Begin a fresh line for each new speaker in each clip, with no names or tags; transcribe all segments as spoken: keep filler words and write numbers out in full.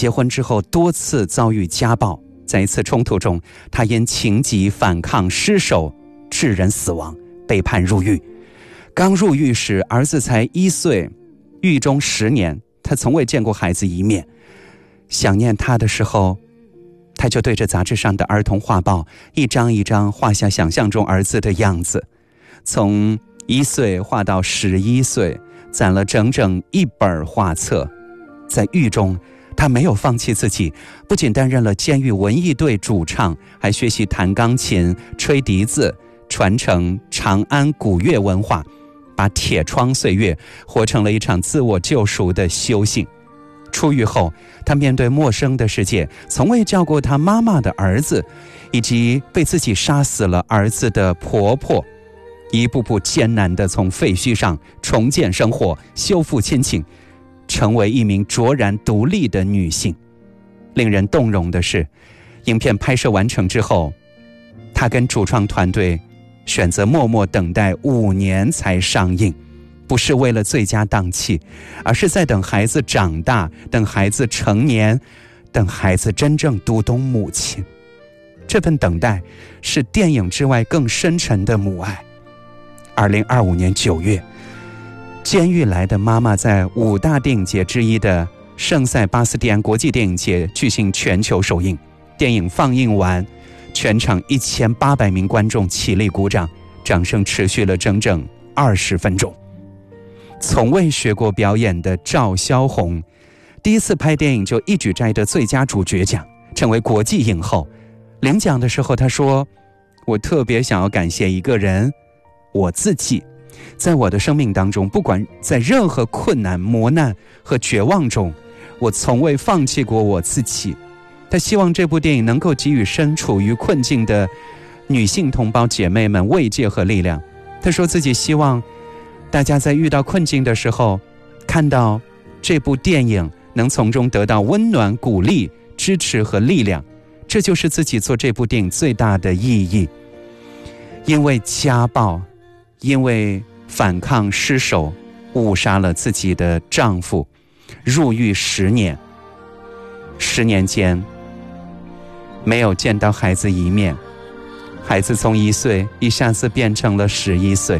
结婚之后多次遭遇家暴，在一次冲突中，他因情急反抗失手致人死亡，被判入狱。刚入狱时，儿子才一岁，狱中十年，他从未见过孩子一面。想念他的时候，他就对着杂志上的儿童画报一张一张画下想象中儿子的样子，从一岁画到十一岁，攒了整整一本画册。在狱中，他没有放弃自己，不仅担任了监狱文艺队主唱，还学习弹钢琴、吹笛子，传承长安古乐文化，把铁窗岁月活成了一场自我救赎的修行。出狱后，他面对陌生的世界，从未叫过他妈妈的儿子，以及被自己杀死了儿子的婆婆，一步步艰难地从废墟上重建生活，修复亲情，成为一名卓然独立的女性。令人动容的是，影片拍摄完成之后，她跟主创团队选择默默等待五年才上映，不是为了最佳档期，而是在等孩子长大，等孩子成年，等孩子真正读懂母亲。这份等待是电影之外更深沉的母爱。二零二五年九月，监狱来的妈妈在五大电影节之一的圣塞巴斯蒂安国际电影节举行全球首映。电影放映完，全场一千八百名观众起立鼓掌，掌声持续了整整二十分钟。从未学过表演的赵萧红，第一次拍电影就一举摘得最佳主角奖，成为国际影后。领奖的时候，她说：“我特别想要感谢一个人，我自己。在我的生命当中，不管在任何困难、磨难和绝望中，我从未放弃过我自己。”她希望这部电影能够给予身处于困境的女性同胞姐妹们慰藉和力量。她说自己希望大家在遇到困境的时候，看到这部电影，能从中得到温暖、鼓励、支持和力量。这就是自己做这部电影最大的意义。因为家暴，因为反抗失手，误杀了自己的丈夫，入狱十年。十年间，没有见到孩子一面，孩子从一岁一下子变成了十一岁。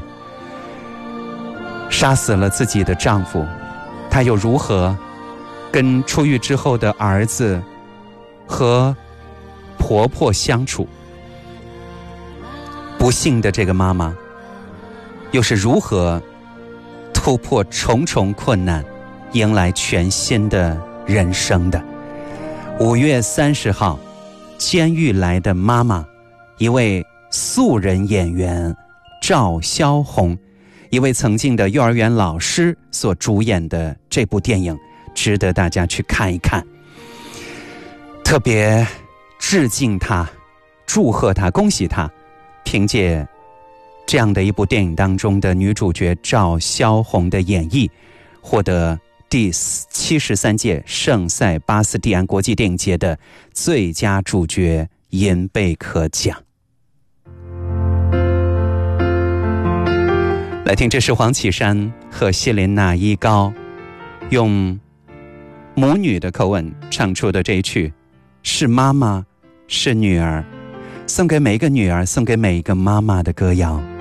杀死了自己的丈夫，她又如何跟出狱之后的儿子和婆婆相处？不幸的这个妈妈又是如何突破重重困难，迎来全新的人生的？五月三十号，监狱来的妈妈，一位素人演员赵萧红，一位曾经的幼儿园老师所主演的这部电影，值得大家去看一看。特别致敬她，祝贺她，恭喜她，凭借这样的一部电影当中的女主角赵萧红的演绎，获得第七十三届圣塞巴斯蒂安国际电影节的最佳主角银贝壳奖。来听，这是黄绮珊和谢琳娜依高用母女的口吻唱出的这一曲，是妈妈是女儿，送给每一个女儿，送给每一个妈妈的歌谣。